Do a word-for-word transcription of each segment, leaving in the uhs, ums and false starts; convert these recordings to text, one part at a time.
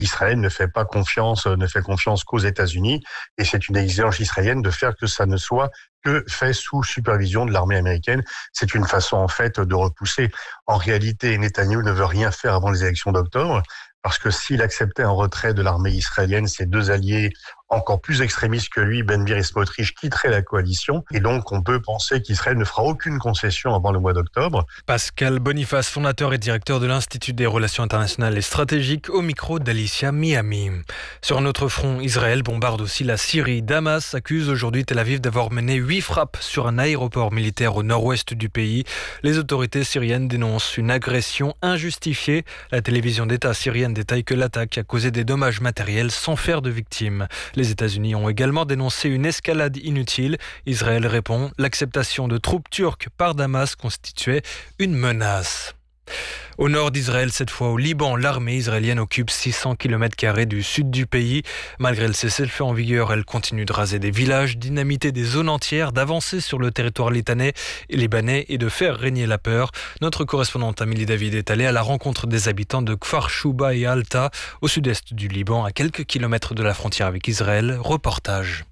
Israël ne fait pas confiance, ne fait confiance qu'aux États-Unis, et c'est une exigence israélienne de faire que ça ne soit que fait sous supervision de l'armée américaine. C'est une façon, en fait, de repousser. En réalité, Netanyahou ne veut rien faire avant les élections d'octobre, parce que s'il acceptait un retrait de l'armée israélienne, ses deux alliés encore plus extrémistes que lui, Ben Gvir et Smotrich, quitteraient la coalition. Et donc, on peut penser qu'Israël ne fera aucune concession avant le mois d'octobre. Pascal Boniface, fondateur et directeur de l'Institut des relations internationales et stratégiques, au micro d'Alicia Miami. Sur un autre front, Israël bombarde aussi la Syrie. Damas accuse aujourd'hui Tel Aviv d'avoir mené huit frappes sur un aéroport militaire au nord-ouest du pays. Les autorités syriennes dénoncent une agression injustifiée. La télévision d'État syrienne détaille que l'attaque a causé des dommages matériels sans faire de victimes. Les États-Unis ont également dénoncé une escalade inutile. Israël répond, l'acceptation de troupes turques par Damas constituait une menace. Au nord d'Israël, cette fois au Liban, l'armée israélienne occupe six cents kilomètres carrés du sud du pays. Malgré le cessez-le-feu en vigueur, elle continue de raser des villages, dynamiter des zones entières, d'avancer sur le territoire libanais et libanais et de faire régner la peur. Notre correspondante Amélie David est allée à la rencontre des habitants de Kfar Shouba et Alta, au sud-est du Liban, à quelques kilomètres de la frontière avec Israël. Reportage.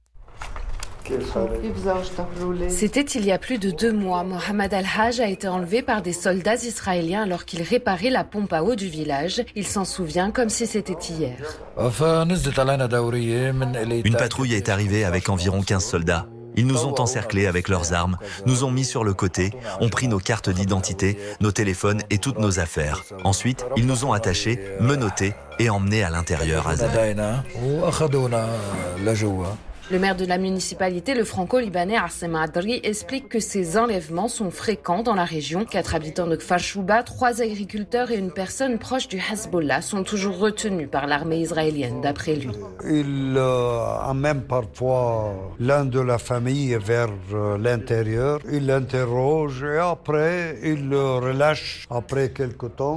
C'était il y a plus de deux mois. Mohamed Al-Haj a été enlevé par des soldats israéliens alors qu'il réparait la pompe à eau du village. Il s'en souvient comme si c'était hier. Une patrouille est arrivée avec environ quinze soldats. Ils nous ont encerclés avec leurs armes, nous ont mis sur le côté, ont pris nos cartes d'identité, nos téléphones et toutes nos affaires. Ensuite, ils nous ont attachés, menottés et emmenés à l'intérieur à Zada. Le maire de la municipalité, le franco-libanais Assem Adri, explique que ces enlèvements sont fréquents dans la région. Quatre habitants de Kfar Shouba, trois agriculteurs et une personne proche du Hezbollah sont toujours retenus par l'armée israélienne, d'après lui. Il euh, amène parfois l'un de la famille vers euh, l'intérieur. Il l'interroge et après, il le relâche après quelque temps.